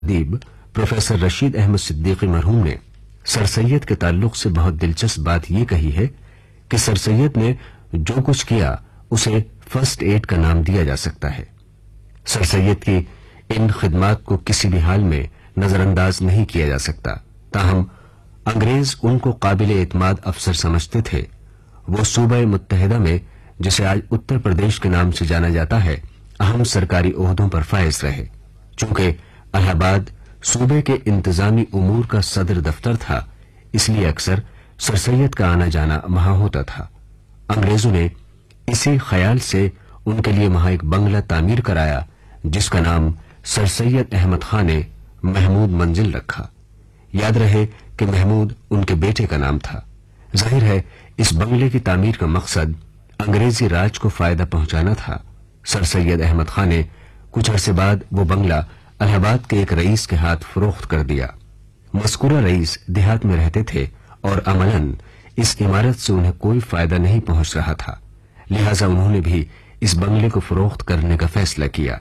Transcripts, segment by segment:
ادیب پروفیسر رشید احمد صدیقی مرحوم نے سر سید کے تعلق سے بہت دلچسپ بات یہ کہی ہے کہ سر سید نے جو کچھ کیا اسے فرسٹ ایڈ کا نام دیا جا سکتا ہے۔ سر سید کی ان خدمات کو کسی بھی حال میں نظر انداز نہیں کیا جا سکتا، تاہم انگریز ان کو قابل اعتماد افسر سمجھتے تھے۔ وہ صوبہ متحدہ میں، جسے آج اتر پردیش کے نام سے جانا جاتا ہے، اہم سرکاری عہدوں پر فائز رہے۔ چونکہ الہ آباد صوبے کے انتظامی امور کا صدر دفتر تھا، اس لیے اکثر سر سید کا آنا جانا وہاں ہوتا تھا۔ انگریزوں نے اسی خیال سے ان کے لیے وہاں ایک بنگلہ تعمیر کرایا جس کا نام سر سید احمد خان نے محمود منزل رکھا۔ یاد رہے کہ محمود ان کے بیٹے کا نام تھا۔ ظاہر ہے اس بنگلے کی تعمیر کا مقصد انگریزی راج کو فائدہ پہنچانا تھا۔ سر سید احمد خان نے کچھ عرصے بعد وہ بنگلہ الہ آباد کے ایک رئیس کے ہاتھ فروخت کر دیا۔ مذکورہ رئیس دیہات میں رہتے تھے اور عملاً اس عمارت سے انہیں کوئی فائدہ نہیں پہنچ رہا تھا، لہذا انہوں نے بھی اس بنگلے کو فروخت کرنے کا فیصلہ کیا۔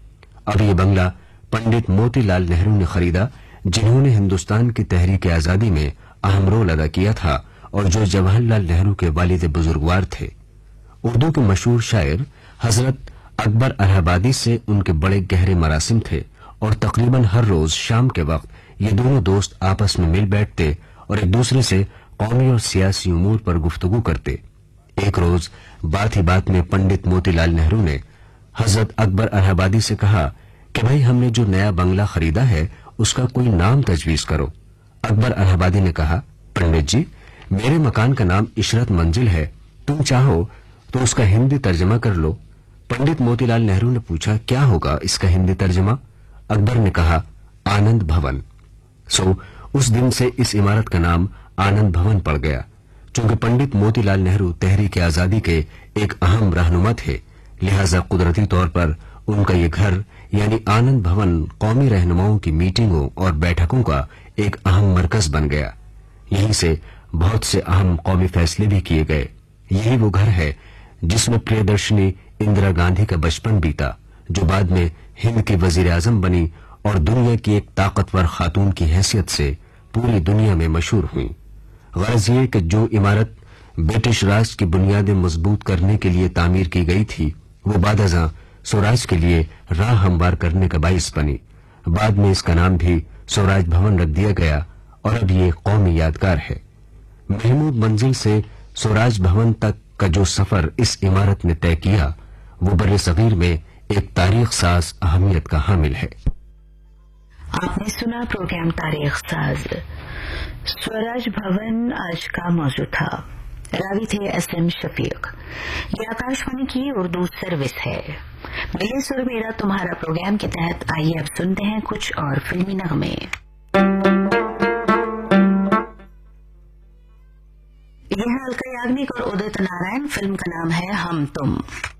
اب یہ بنگلہ پنڈت موتی لال نہرو نے خریدا، جنہوں نے ہندوستان کی تحریک آزادی میں اہم رول ادا کیا تھا اور جو جواہر لال نہرو کے والد بزرگوار تھے۔ اردو کے مشہور شاعر حضرت اکبر الہ آبادی سے ان کے بڑے گہرے مراسم تھے اور تقریباً ہر روز شام کے وقت یہ دونوں دوست آپس میں مل بیٹھتے اور ایک دوسرے سے قومی اور سیاسی امور پر گفتگو کرتے۔ ایک روز بات ہی بات میں پنڈت موتی لال نہرو نے حضرت اکبر الہ آبادی سے کہا کہ بھائی ہم نے جو نیا بنگلہ خریدا ہے اس کا کوئی نام تجویز کرو۔ اکبر الہ آبادی نے کہا، پنڈت جی میرے مکان کا نام عشرت منزل ہے، تم چاہو تو اس کا ہندی ترجمہ کر لو۔ پنڈت موتی لال نہرو نے پوچھا کیا ہوگا اس کا ہندی ترجمہ؟ اکبر نے کہا آنند بھون۔ اس دن سے اس عمارت کا نام آنند بھون پڑ گیا۔ چونکہ پنڈت موتی لال نہرو تحریک آزادی کے ایک اہم رہنما تھے، لہذا قدرتی طور پر ان کا یہ گھر یعنی آنند بھون قومی رہنماؤں کی میٹنگوں اور بیٹھکوں کا ایک اہم مرکز بن گیا۔ یہیں سے بہت سے اہم قومی فیصلے بھی کیے گئے۔ یہی وہ گھر ہے جس میں پریدرشنی اندرا گاندھی کا بچپن بیتا، جو بعد میں ہند کی وزیر اعظم بنی اور دنیا کی ایک طاقتور خاتون کی حیثیت سے پوری دنیا میں مشہور ہوئی۔ غرض یہ کہ جو عمارت برٹش راج کی بنیادیں مضبوط کرنے کے لیے تعمیر کی گئی تھی، وہ بعد ازاں سوراج کے لیے راہ ہموار کرنے کا باعث بنی۔ بعد میں اس کا نام بھی سوراج بھون رکھ دیا گیا اور اب یہ قومی یادگار ہے۔ محمود منزل سے سوراج بھون تک کا جو سفر اس عمارت نے طے کیا، وہ بر صغیر میں ایک تاریخ ساز اہمیت کا حامل ہے۔ آپ نے سنا پروگرام تاریخ ساز۔ سوراج بھون آج کا موضوع تھا۔ راوی تھے ایس ایم شفیق۔ یہ آکاشوانی کی اردو سروس ہے۔ ملے سر میرا تمہارا پروگرام کے تحت آئیے اب سنتے ہیں کچھ اور فلمی نغمے۔ یہ ہے الکا یاگنک اور ادت نارائن، فلم کا نام ہے ہم تم۔